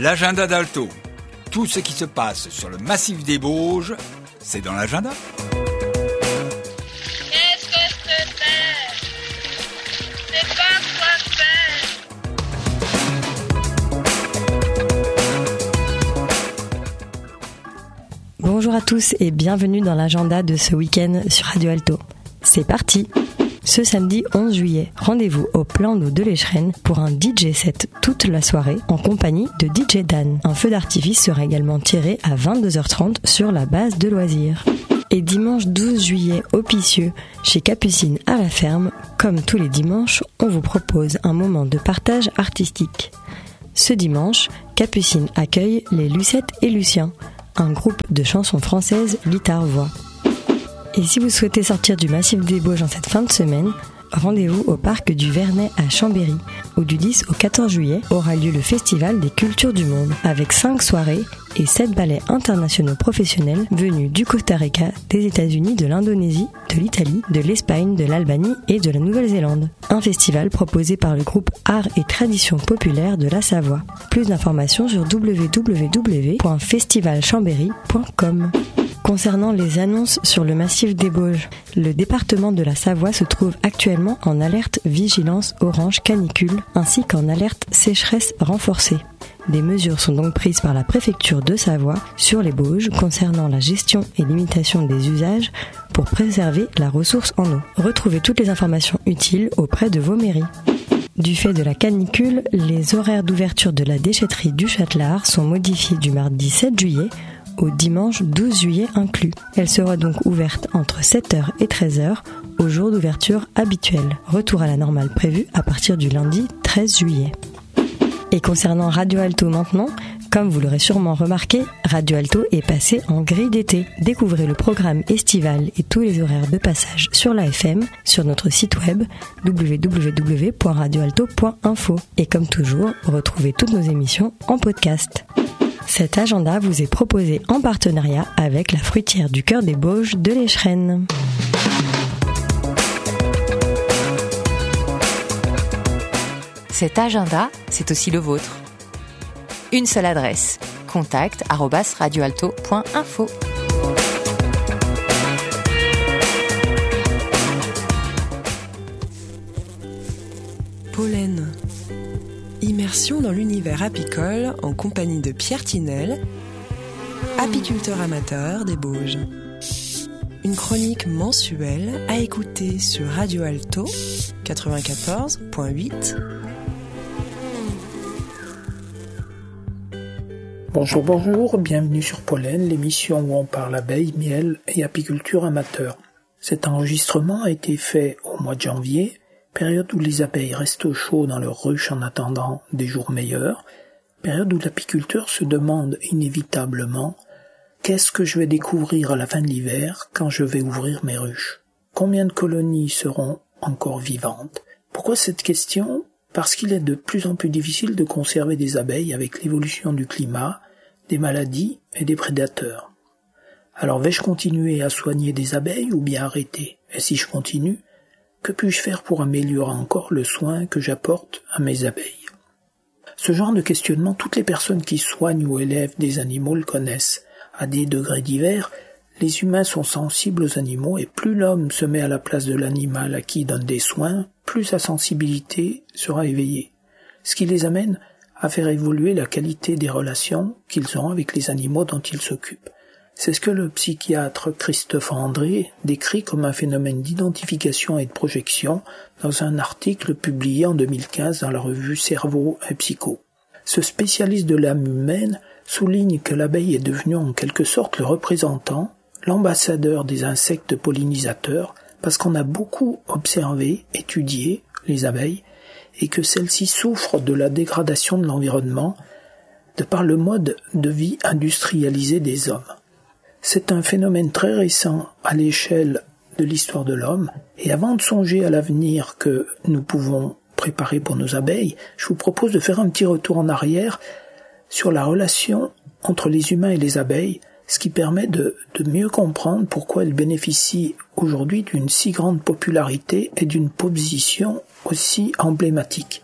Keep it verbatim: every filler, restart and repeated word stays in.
L'agenda d'Alto. Tout ce qui se passe sur le massif des Bauges, c'est dans l'agenda. Qu'est-ce que c'est? C'est pas quoi faire. Bonjour à tous et bienvenue dans l'agenda de ce week-end sur Radio Alto. C'est parti! Ce samedi onze juillet, rendez-vous au Plan d'eau de l'Échrennes pour un D J set toute la soirée en compagnie de D J Dan. Un feu d'artifice sera également tiré à vingt-deux heures trente sur la base de loisirs. Et dimanche douze juillet au Picieux, chez Capucine à la ferme, comme tous les dimanches, on vous propose un moment de partage artistique. Ce dimanche, Capucine accueille les Lucettes et Lucien, un groupe de chansons françaises guitare-voix. Et si vous souhaitez sortir du massif des Bauges en cette fin de semaine, rendez-vous au parc du Vernet à Chambéry, où du dix au quatorze juillet aura lieu le Festival des Cultures du Monde, avec cinq soirées et sept ballets internationaux professionnels venus du Costa Rica, des États-Unis, de l'Indonésie, de l'Italie, de l'Espagne, de l'Albanie et de la Nouvelle-Zélande. Un festival proposé par le groupe Art et Tradition Populaire de la Savoie. Plus d'informations sur w w w point festival chambéry point com. Concernant les annonces sur le massif des Bauges, le département de la Savoie se trouve actuellement en alerte vigilance orange canicule ainsi qu'en alerte sécheresse renforcée. Des mesures sont donc prises par la préfecture de Savoie sur les Bauges concernant la gestion et limitation des usages pour préserver la ressource en eau. Retrouvez toutes les informations utiles auprès de vos mairies. Du fait de la canicule, les horaires d'ouverture de la déchetterie du Châtelard sont modifiés du mardi sept juillet au dimanche douze juillet inclus. Elle sera donc ouverte entre sept heures et treize heures au jour d'ouverture habituel. Retour à la normale prévu à partir du lundi treize juillet. Et concernant Radio Alto maintenant, comme vous l'aurez sûrement remarqué, Radio Alto est passé en grille d'été. Découvrez le programme estival et tous les horaires de passage sur la F M sur notre site web w w w point radio alto point info. Et comme toujours, retrouvez toutes nos émissions en podcast. Cet agenda vous est proposé en partenariat avec la fruitière du cœur des Bauges de l'Échrennes. Cet agenda, c'est aussi le vôtre. Une seule adresse, contact arobase radioalto point info. Pollen. Immersion dans l'univers apicole en compagnie de Pierre Tinel, apiculteur amateur des Bauges. Une chronique mensuelle à écouter sur Radio Alto quatre-vingt-quatorze point huit. Bonjour, bonjour, bienvenue sur Pollen, l'émission où on parle abeilles, miel et apiculture amateur. Cet enregistrement a été fait au mois de janvier, période où les abeilles restent au chaud dans leur ruche en attendant des jours meilleurs, période où l'apiculteur se demande inévitablement « Qu'est-ce que je vais découvrir à la fin de l'hiver quand je vais ouvrir mes ruches ? Combien de colonies seront encore vivantes ?» Pourquoi cette question ? Parce qu'il est de plus en plus difficile de conserver des abeilles avec l'évolution du climat, des maladies et des prédateurs. Alors vais-je continuer à soigner des abeilles ou bien arrêter ? Et si je continue, que puis-je faire pour améliorer encore le soin que j'apporte à mes abeilles ? Ce genre de questionnement, toutes les personnes qui soignent ou élèvent des animaux le connaissent. À des degrés divers, les humains sont sensibles aux animaux et plus l'homme se met à la place de l'animal à qui il donne des soins, plus sa sensibilité sera éveillée. Ce qui les amène à faire évoluer la qualité des relations qu'ils ont avec les animaux dont ils s'occupent. C'est ce que le psychiatre Christophe André décrit comme un phénomène d'identification et de projection dans un article publié en deux mille quinze dans la revue Cerveau et Psycho. Ce spécialiste de l'âme humaine souligne que l'abeille est devenue en quelque sorte le représentant, l'ambassadeur des insectes pollinisateurs, parce qu'on a beaucoup observé, étudié les abeilles, et que celles-ci souffrent de la dégradation de l'environnement de par le mode de vie industrialisé des hommes. C'est un phénomène très récent à l'échelle de l'histoire de l'homme, et avant de songer à l'avenir que nous pouvons préparer pour nos abeilles, je vous propose de faire un petit retour en arrière sur la relation entre les humains et les abeilles, ce qui permet de, de mieux comprendre pourquoi elles bénéficient aujourd'hui d'une si grande popularité et d'une position aussi emblématique.